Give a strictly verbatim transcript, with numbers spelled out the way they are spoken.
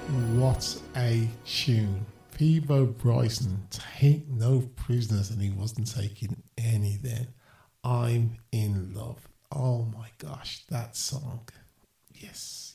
What a tune. Peabo Bryson, take no prisoners, and he wasn't taking any then. I'm in love. Oh my gosh, that song. Yes.